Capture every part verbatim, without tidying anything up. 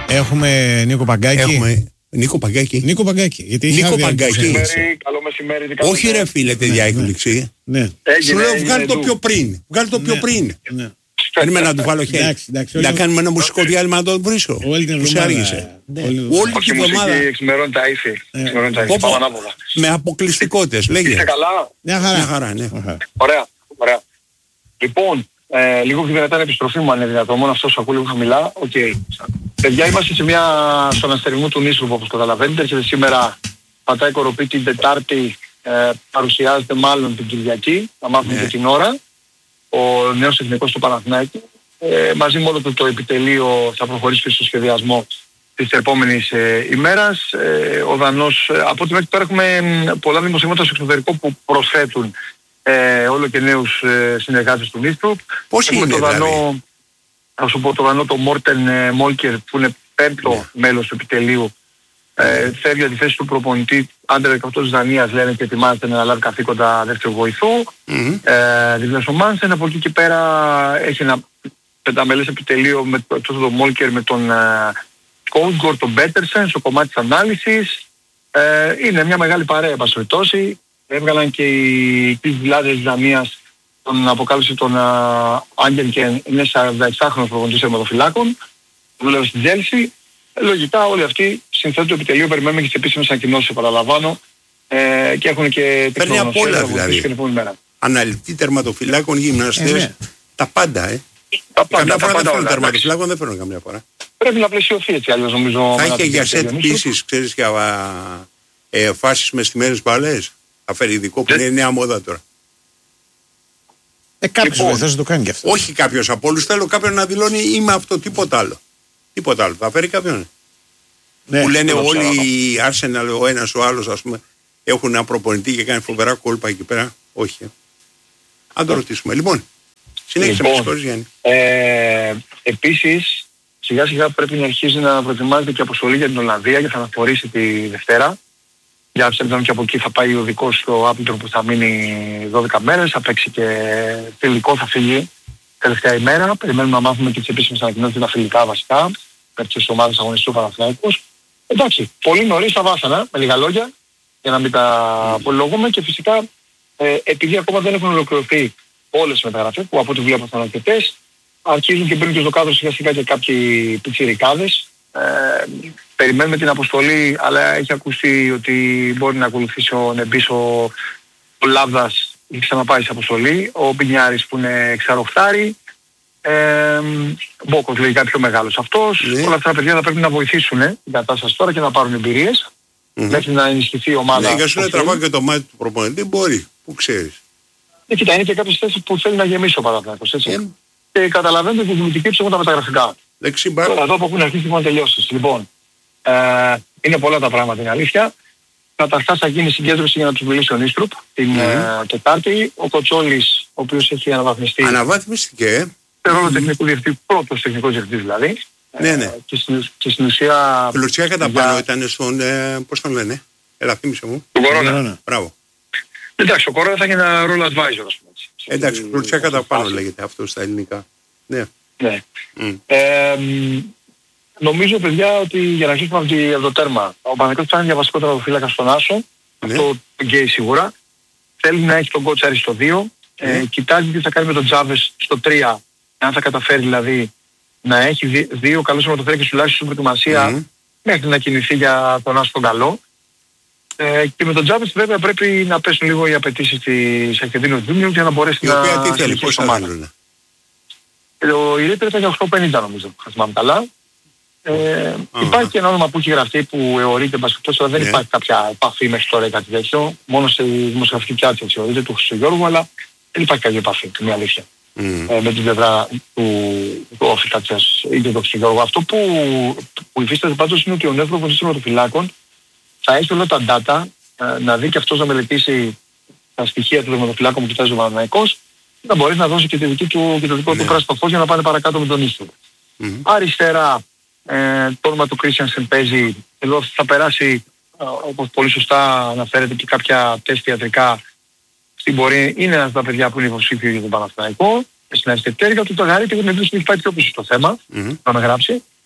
Έχουμε Νίκο Παγκάκη. Έχουμε Νίκο Παγκάκη. Νίκο Παγκάκη. Γιατί Νίκο Παγκάκη. Καλό μεσημέρι. Όχι ρε φίλε, τέτοια έκπληξη. Ναι. Σου λέω βγάλει το πιο πριν. Βγάλει το πιο πριν. Περίμενα να του βάλω χέρι. Να κάνουμε ένα μουσικό διάλειμμα να τον βρίσκω. Όλη την Που σε άργησε. Όλη την εβδομάδα. Εξημερώνει τα ύφη. Με αποκλειστικότητες. Λέγε. Είστε καλά? Μια χαρά. Μια χαρά, ναι. Ωραία. Ωραία. Λοιπόν, ε, λίγο πιο δυνατά είναι επιστροφή μου αν είναι δυνατό. Μόνο αυτό σου ακούω λίγο χαμηλά. Οκ. Okay. Παιδιά, είμαστε σε μια, στον αστερισμό του Νίστρου όπως καταλαβαίνετε. Έρχεται σήμερα, πατάει κοροπή την Τετάρτη, ε, παρουσιάζεται μάλλον την Κυριακή. Θα μάθουμε yeah. και την ώρα. Ο νέος εθνικός του Παναθηναϊκού. Ε, μαζί με όλο το, το επιτελείο θα προχωρήσει στο σχεδιασμό της επόμενης ε, ημέρας. Ε, ο Δανός, ε, από ό,τι μέχρι τώρα έχουμε πολλά δημοσιεύματα στο εξωτερικό που προσθέτουν ε, όλο και νέους ε, συνεργάτες του Νίστρου. Πώς είναι το Δανό, δηλαδή? θα σου πω το Δανό, το Μόρτεν ε, Μόλκερ που είναι πέμπτο yeah. μέλος του επιτελείου. Ε, φεύγει για τη θέση του προπονητή άντερ δεκαοκτώ της Δανίας, λένε, και ετοιμάζεται να αναλάβει καθήκοντα δεύτερου βοηθού. Mm-hmm. Ε, δίπλα στο Μάνσεν, από εκεί και πέρα έχει ένα πενταμελές επιτελείο με το, το, το Μόλκερ με τον Κόουτγκορ, τον Μπέτερσεν στο κομμάτι της ανάλυσης. Ε, είναι μια μεγάλη παρέα, εν πάση περιπτώσει. Έβγαλαν και οι κλεισβλάδες της Δανίας τον αποκάλυψη των Άγγελ και είναι σαρανταεξάχρονος προπονητής τερματοφυλάκων. Δούλευε στην Τζέλσι. Λογικά όλοι αυτοί συνθέτουν το επιτελείο, περιμένουμε και τις επίσημες ανακοινώσεις, παραλαμβάνω, ε, και έχουν και παίρνει απ' όλα δηλαδή. Αναλυτή τερματοφυλάκων, γυμναστές, ε, ναι. τα πάντα, ε. Τα πάντα, καμιά τα φορά πάντα δεν φέρνουν όλα, τερματοφυλάκων, δεν φέρνουν καμιά φορά. Πρέπει να πλαισιωθεί έτσι, άλλως νομίζω. Θα είχε για σετ πίσεις, ξέρεις, για ε, φάσεις με στιμένες μπάλες. Θα φέρει ειδικό που είναι νέα μόδα τώρα. Ε, κάποιος λοιπόν, βοηθός να το κάνει και αυτό. Όχι κάποιος από όλους, θέλω κάποιον να δηλώνει είμαι αυτό, τίποτα άλλο. Τίποτα άλλο. Θα φέρει κάποιον. Ναι, που λένε όλοι οι Arsenal, ο ένας ο άλλος, ας πούμε, έχουν ένα προπονητή και κάνει φοβερά κόλπα εκεί πέρα. Όχι. Ε. Αν το ρωτήσουμε. Λοιπόν, συνέχισε με τις χώρες, Γιάννη. Ε, επίσης, σιγά σιγά πρέπει να αρχίσει να προετοιμάζεται και αποστολή για την Ολλανδία και θα αναφορήσει τη Δευτέρα. Για Άμστερνταμ και από εκεί θα πάει ο δικός στο Άπλτον που θα μείνει δώδεκα μέρες, θα παίξει και τελικό, θα φύγει τελευταία ημέρα. Περιμένουμε να μάθουμε και τις επίσημες ανακοινώσεις τα φιλικά βασικά, με τις ομάδες αγωνιστικού Παναθηναϊκούς. Εντάξει, πολύ νωρίς τα βάσανα, με λίγα λόγια, για να μην τα πολυλογούμε, και φυσικά ε, επειδή ακόμα δεν έχουν ολοκληρωθεί όλες οι μεταγραφές, που από ό,τι βλέπω θα είναι αρκετές, αρχίζουν και μπαίνουν και στο κάδρο σιγά σιγά και κάποιοι πιτσιρικάδες. Ε, περιμένουμε την αποστολή, αλλά έχει ακουστεί ότι μπορεί να ακολουθήσει ο Νεμπής, ο, ο Λάβδας, έχει ξαναπάει σε αποστολή, ο Μπινιάρης που είναι εξαροχτάρι, ε, Μπόκος λέει κάποιο μεγάλος αυτός. Ναι. Όλα αυτά τα παιδιά θα πρέπει να βοηθήσουν ε, την κατάσταση τώρα και να πάρουν εμπειρίες mm-hmm. μέχρι να ενισχυθεί η ομάδα. Ναι, για σου να τραβάει και το μάτι του προπονητή μπορεί, που ξέρεις. Ναι, κοίτα, είναι και κάποιες θέσεις που θέλει να γεμίσει ο Παναθηναϊκός, έτσι. Yeah. Και καταλαβαίνετε ότι οι δημιουργικοί τους έχουν τα μεταγραφικά. Τώρα εδώ που έχουν αρχίσει να τελειώσεις. Λοιπόν, ε, είναι πολλά τα πράγματα, είναι αλήθεια. Καταρχάς θα γίνει συγκέντρωση για να τους μιλήσει ο Νίστρουπ την mm. ε, Τετάρτη. Ο Κοτσόλης, ο οποίος έχει αναβαθμιστεί. Αναβαθμιστήκε, ε. Σε ρόλο mm. τεχνικού διευθυντή, πρώτος τεχνικός διευθυντής δηλαδή. Ναι, ναι. Ε, και, στην, και στην ουσία... Κλουτσιά κατά πάνω για... ήταν στον, ε, πώς τον λένε, έλα θύμισε μου. Τον Κορώνα. Μπράβο. Εντάξει, ο Κορώνα θα έχει ένα ρόλο advisor, ας πούμε. Εντάξει, κλουτσιά κατά πάνω λέγεται αυτό στα ελληνικά. Ναι. Ναι. Mm. Ε, νομίζω, παιδιά, ότι για να αρχίσουμε από το τέρμα, ο Παναθηναϊκός φτάνει για βασικό τερματοφύλακα στον Άσο. Ναι. Αυτό το γκέι σίγουρα. Θέλει να έχει τον Κότσαρη στο δύο. Ναι. Ε, κοιτάζει τι θα κάνει με τον Τζάβες στο τρία. Αν θα καταφέρει δηλαδή να έχει δύ, δύο καλούς τερματοφύλακες τουλάχιστον στην προετοιμασία mm. μέχρι να κινηθεί για τον Άσο τον καλό. Ε, και με τον Τζάβες βέβαια πρέπει να πέσουν λίγο οι απαιτήσεις της Ακεντίνου Τζούνιου για να μπορέσει η να... Η οποία τι θέλει, πώς θα θέλουν. Ο Ιρήπερ ήταν για οκτώ πενήντα νομίζω, θα θυμάμαι καλά. Ε, uh-huh. Υπάρχει και ένα όνομα που έχει γραφτεί που εωρείται μπασκετός, αλλά δεν yeah. υπάρχει κάποια επαφή μέχρι τώρα ή κάτι τέτοιο. Μόνο στη δημοσιογραφική πιάτσα θεωρείται του Χριστογιώργου, αλλά δεν υπάρχει κάποια επαφή, είναι αλήθεια. Mm. Ε, με την πλευρά του, του Όφικατσας ή του Χριστογιώργου. Αυτό που, που υφίσταται πάντως είναι ότι ο νέος προπονητής των φυλάκων θα έχει όλα τα data, ε, να δει και αυτός να μελετήσει τα στοιχεία του τερματοφυλάκου που κοιτάζει ο Παναθηναϊκός, να μπορεί να δώσει και, τη δική του, και το δικό yeah. του πράσινο φως για να πάνε παρακάτω με τον Ίστρο. Mm-hmm. Αριστερά, ε, το όνομα του Κρίστιανσεν παίζει, εδώ θα περάσει, ε, όπως πολύ σωστά αναφέρεται, και κάποια τεστ ιατρικά στην πορεία. Είναι ένα από τα παιδιά που είναι υποψήφιο για τον Παναθηναϊκό, στην αριστερή του το Γαρίτη, που είναι έχει πάει πιο πίσω στο θέμα, mm-hmm. να με γράψει.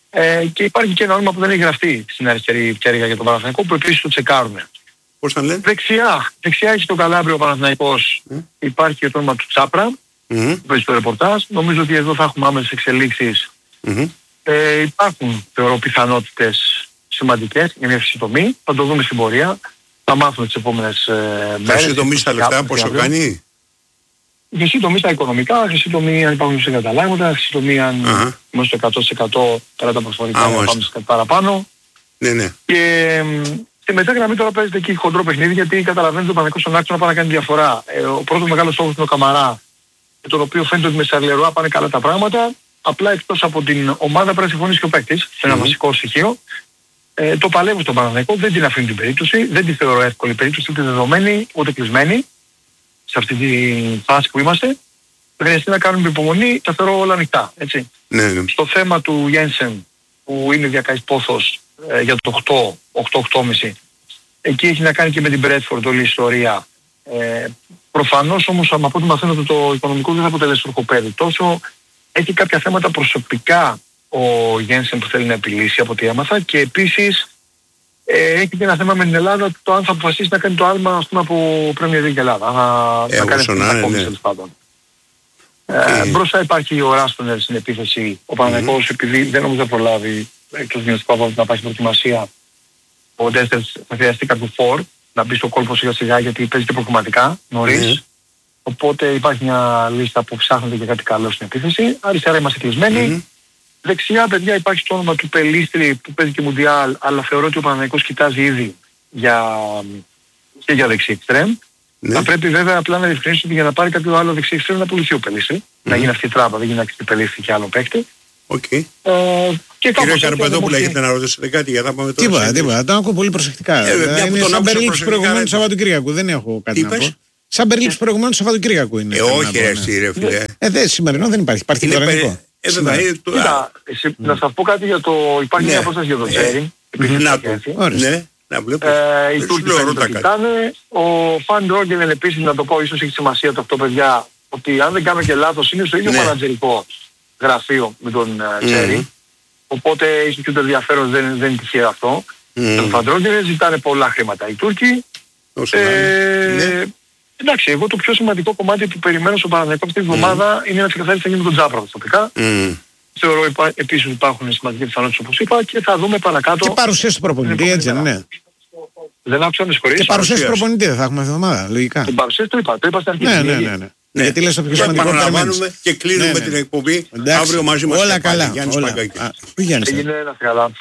Ε, και υπάρχει και ένα όνομα που δεν έχει γραφτεί στην αριστερή πτέρυγα για τον Παναθηναϊκό, που επίσης το τσεκάρουν. Πώς θα λένε? Δεξιά, δεξιά έχει τον Καλάβριο ο Παναθηναϊκός. Mm. Υπάρχει και το όνομα του Τσάπρα, mm. που έχει το ρεπορτάζ. Νομίζω ότι εδώ θα έχουμε άμεσες εξελίξεις. Mm-hmm. Ε, υπάρχουν, θεωρώ, πιθανότητες σημαντικές για μια φυσιτομή. Θα το δούμε στην πορεία. Θα μάθουμε τις επόμενες ε, μέρες. Φυσιτομή στα λεφτά, πόσο κάνει? Φυσιτομή στα οικονομικά, φυσιτομή αν υπάρχουν συγκαταλάγματα, φυσιτομή αν uh-huh. είμαστε στο εκατό τοις εκατό πέρα τα προσφορικά, να πάμε σε κάτι παραπάνω. Ναι, ναι. Και στη μετά γραμμή τώρα παίζεται εκεί χοντρό παιχνίδι, γιατί καταλαβαίνετε το Παναθηναϊκό στον άξονα πάει να κάνει διαφορά. Ε, ο πρώτος μεγάλος στόχος είναι ο Καμαρά, με τον οποίο φαίνεται ότι με Σαρλερουά πάνε καλά τα πράγματα. Απλά εκτός από την ομάδα πρέπει να συμφωνήσει και ο παίκτης, σε ένα mm-hmm. βασικό στοιχείο. Ε, το παλεύουν στον Παναθηναϊκό, δεν την αφήνει την περίπτωση, δεν τη θεωρώ εύκολη περίπτωση, ούτε δεδομένη, ούτε κλεισμένη. Σε αυτή τη φάση που είμαστε, χρειάζεται να κάνουμε υπομονή, τα θεωρώ όλα ανοιχτά, έτσι. Ναι, ναι. Στο θέμα του Γένσεν, που είναι διακαής πόθος ε, για το οκτώ, οκτώ οκτώ και μισό, εκεί έχει να κάνει και με την Μπρέτφορντ όλη η ιστορία. Ε, προφανώς όμως, από ό,τι μαθαίνω, ότι το οικονομικό δεν θα αποτελέσει τροχοπέδι. Τόσο έχει κάποια θέματα προσωπικά ο Γένσεν που θέλει να επιλύσει, από ό,τι έμαθα, και επίσης Ε, έχει και ένα θέμα με την Ελλάδα, το αν θα αποφασίσει να κάνει το άλμα, ας πούμε, από Premier League Ελλάδα. Να, ε, να κάνει την ακόμη, τέλος πάντων. Ε, μπροστά υπάρχει ο Ράστονερ στην επίθεση. Ο Παναθηναϊκός, mm-hmm. επειδή δεν νομίζω να προλάβει εκτός δυναστικού από να πάει στην προετοιμασία, ο Ντέστερ θα χρειαστεί κάποιο φορ να μπει στο κόλπο σιγά σιγά, γιατί παίζει και προγραμματικά νωρίς. Mm-hmm. Οπότε υπάρχει μια λίστα που ψάχνεται και κάτι καλό στην επίθεση. Αριστερά είμαστε κλεισμένοι. Mm-hmm. Δεξιά, παιδιά, υπάρχει το όνομα του Πελίστρη που παίζει και Μουντιάλ, αλλά θεωρώ ότι ο Παναθηναϊκός κοιτάζει ήδη για, και για δεξί εξτρέμ. Ναι. Θα πρέπει βέβαια απλά να διευκρινίσει ότι για να πάρει κάποιο άλλο δεξί εξτρέμ να πουληθεί ο Πελίστρη. Mm. Να γίνει αυτή η τράπα, δεν γίνει να ξυπνήσει Πελίστρη και άλλο παίκτη. Okay. Ε, και Κύριε Καρπαντόπουλα, έχετε να ρωτήσετε κάτι για να πάμε τώρα? Τίποτα, τίποτα. Το ακούω πολύ προσεκτικά. Ε, είναι σαν περίληψη προηγουμένου του Σαββατοκύριακου. Δεν έχω κάτι να πω. Σαν περίληψη προηγουμένου του Σαββατοκύριακου είναι. Ε, όχι, ρε φίλε. Ε, δε, σημερινό δεν υπάρχει. Υπάρχει τηλεοπτικό. Ε, βέβαια, είναι το... Κοίτα, εσύ, mm. να σας πω κάτι για το... Υπάρχει μια απόσταση για το Τζέρι. Να το. Ναι, να βλέπω. Ε, οι Τούρκοι το κοιτάνε. Ο Φαν Ντρόγκεν επίσης, να το πω, ίσως έχει σημασία το αυτό, παιδιά, ότι αν δεν κάνω και λάθος, είναι στο ίδιο μανατζερικό γραφείο με τον Τζέρι. Οπότε ίσως και το ενδιαφέρον δεν, δεν είναι τυχαίο αυτό. Τον Φαν Ντρόγκεν ζητάνε πολλά χρήματα οι Τούρκοι. Εντάξει, εγώ το πιο σημαντικό κομμάτι που περιμένω στον Παναθηναϊκό αυτή τη εβδομάδα mm. είναι να ξεκαθαρίσει τι θα γίνει με τον Τζάπρα προσωπικά. Mm. Θεωρώ υπά, επίσης ότι υπάρχουν σημαντικές πιθανότητες, όπως είπα, και θα δούμε παρακάτω. Και παρουσίαση του προπονητή, έτσι δεν είναι? Δεν άκουσα να συγχωρείς. Και παρουσίαση του προπονητή δεν θα έχουμε αυτή τη εβδομάδα, λογικά. Την παρουσίαση το είπα, το είπα στην αρχή. Ναι, ναι, ναι, ναι. Ναι. Γιατί λες το πιο σημαντικό που παραλαμβάνουμε και κλείνουμε ναι, ναι. την εκπομπή. Εντάξει, αύριο μαζί μας. Όλα καλά. Γιάννης Παγκάκης. Έγινε ένα καλά.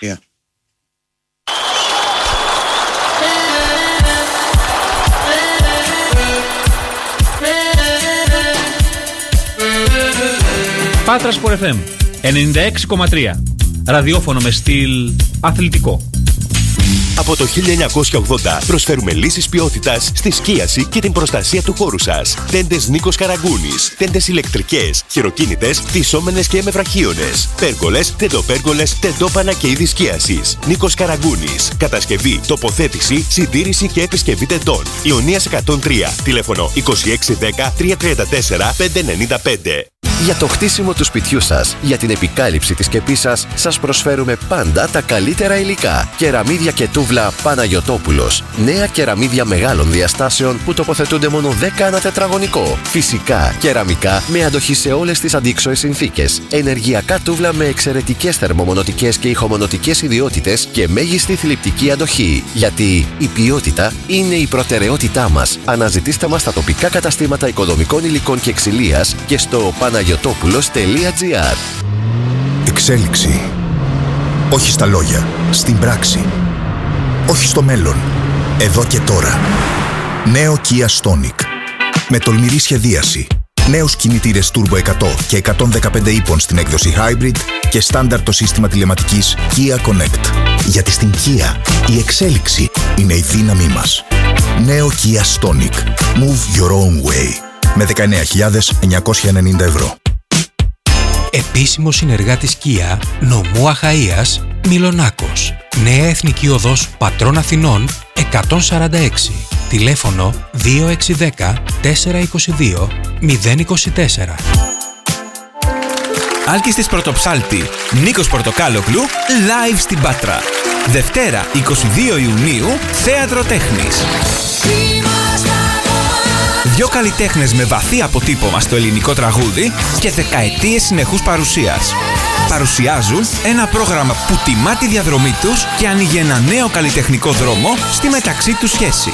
Πάτρα Σπορ εφ εμ ενενήντα έξι κόμμα τρία. Ραδιόφωνο με στυλ αθλητικό. Από το χίλια εννιακόσια ογδόντα προσφέρουμε λύσεις ποιότητας στη σκίαση και την προστασία του χώρου σας. Τέντες Νίκος Καραγκούνης. Τέντες ηλεκτρικές, χειροκίνητες, φυσσόμενες και εμεφραχίονες. Πέργολες, τεντοπέργολες, τεντόπανα και είδη σκίασης. Νίκος Καραγκούνης. Κατασκευή, τοποθέτηση, συντήρηση και επισκευή τεντών. Ιωνίας εκατόν τρία. Τηλέφωνο είκοσι έξι δέκα τριακόσια τριάντα τέσσερα πεντακόσια ενενήντα πέντε. Για το χτίσιμο του σπιτιού σας, για την επικάλυψη της κεπής σας, σας προσφέρουμε πάντα τα καλύτερα υλικά. Κεραμίδια και τούβλα Παναγιωτόπουλος. Νέα κεραμίδια μεγάλων διαστάσεων που τοποθετούνται μόνο δέκα ανά τετραγωνικό. Φυσικά, κεραμικά με αντοχή σε όλες τις αντίξωες συνθήκες. Ενεργειακά τούβλα με εξαιρετικές θερμομονωτικές και ηχομονωτικές ιδιότητες και μέγιστη θλιπτική αντοχή. Γιατί η ποιότητα είναι η προτεραιότητά μας. Αναζητήστε μας στα τοπικά καταστήματα οικοδομικών υλικών και ξυλίας και στο παναγιωτόπουλος τελεία τζι άρ. Εξέλιξη. Όχι στα λόγια, στην πράξη. Όχι στο μέλλον, εδώ και τώρα. Νέο Kia Stonic. Με τολμηρή σχεδίαση. Νέους κινητήρες Turbo εκατό και εκατόν δεκαπέντε ύπων στην έκδοση Hybrid και στάνταρ το σύστημα τηλεματικής Kia Connect. Γιατί στην Kia η εξέλιξη είναι η δύναμή μας. Νέο Kia Stonic. Move your own way. Με δεκαεννέα χιλιάδες εννιακόσια ενενήντα ευρώ. Επίσημος συνεργάτης Kia, νομού Αχαΐας, Μιλονάκος. Νέα Εθνική Οδός Πατρών Αθηνών εκατόν σαράντα έξι. Τηλέφωνο δύο έξι ένα μηδέν τέσσερα δύο μηδέν δύο τέσσερα. Άλκης Πρωτοψάλτη, Νίκος Πορτοκάλογλου, live στην Πάτρα. Δευτέρα, εικοστή δεύτερη Ιουνίου, Θέατρο Τέχνης. Δυο καλλιτέχνες με βαθύ αποτύπωμα στο ελληνικό τραγούδι και δεκαετίες συνεχούς παρουσίας. Παρουσιάζουν ένα πρόγραμμα που τιμά τη διαδρομή τους και ανοίγει ένα νέο καλλιτεχνικό δρόμο στη μεταξύ τους σχέση.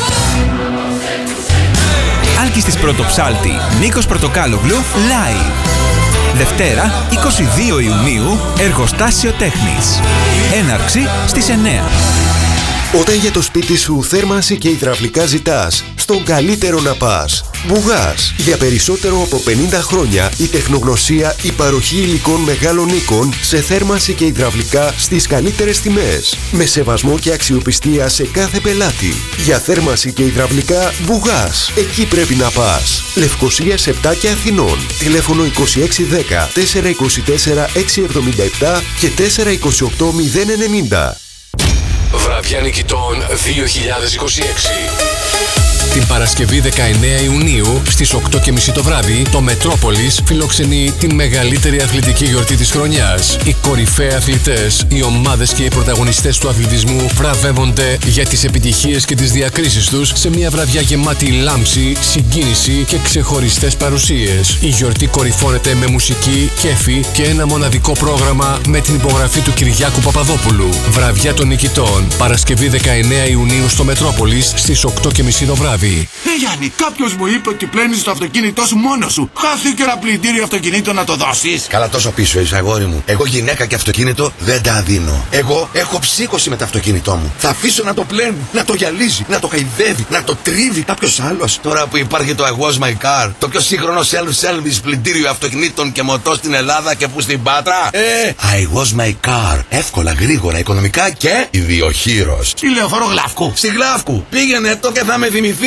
Άλκης της Πρωτοψάλτη, Νίκος Πορτοκάλογλου, live. Δευτέρα, εικοστή δεύτερη Ιουνίου, Εργοστάσιο Τέχνης. Έναρξη στις εννιά. Όταν για το σπίτι σου θέρμανση και υδραυλικά ζητάς, στον καλύτερο να πας. Μπουγάς. Για περισσότερο από πενήντα χρόνια η τεχνογνωσία, η παροχή υλικών μεγάλων οίκων σε θέρμανση και υδραυλικά στις καλύτερες τιμές. Με σεβασμό και αξιοπιστία σε κάθε πελάτη. Για θέρμανση και υδραυλικά Μπουγάς. Εκεί πρέπει να πας. Λευκοσίας επτά και Αθηνών. Τηλέφωνο είκοσι έξι δέκα τετρακόσια είκοσι τέσσερα εξακόσια εβδομήντα επτά και τετρακόσια είκοσι οκτώ μηδέν ενενήντα. Βραδιά Νικητών δύο χιλιάδες είκοσι έξι. Την Παρασκευή δεκαεννέα Ιουνίου στις οκτώ και μισή το βράδυ, το Μετρόπολης φιλοξενεί τη μεγαλύτερη αθλητική γιορτή της χρονιάς. Οι κορυφαίοι αθλητές, οι ομάδες και οι πρωταγωνιστές του αθλητισμού βραβεύονται για τις επιτυχίες και τις διακρίσεις τους σε μια βραδιά γεμάτη λάμψη, συγκίνηση και ξεχωριστές παρουσίες. Η γιορτή κορυφώνεται με μουσική, κέφι και ένα μοναδικό πρόγραμμα με την υπογραφή του Κυριάκου Παπαδόπουλου. Βραδιά των Νικητών, Παρασκευή δεκαεννέα Ιουνίου στο Μετρόπολης στις οκτώ και μισή το βράδυ. Ε, Γιάννη, κάποιος μου είπε ότι πλένεις το αυτοκίνητό σου μόνος σου. Χάθηκε ένα πλυντήριο αυτοκινήτου να το δώσεις. Καλά, τόσο πίσω είσαι, αγόρι μου. Εγώ γυναίκα και αυτοκίνητο δεν τα δίνω. Εγώ έχω ψύχωση με το αυτοκίνητό μου. Θα αφήσω να το πλένει, να το γυαλίζει, να το χαϊδεύει, να το τρίβει κάποιος άλλος. Τώρα που υπάρχει το I Was My Car, το πιο σύγχρονο self-service πλυντήριο αυτοκινήτων και μοτό στην Ελλάδα και που στην Πάτρα. Ε, I Was My Car. Εύκολα, γρήγορα, οικονομικά και ιδιοχείρος. Στη Λεωφόρο Γλαύκου. Στη Γλαύκου. Πήγαινε το και θα με θυμηθείς.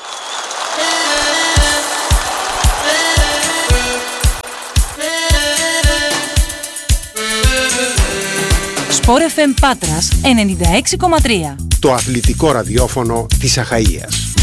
Σπορ εφ εμ Πάτρας ενενήντα έξι κόμμα τρία. Το αθλητικό ραδιόφωνο της Αχαΐας.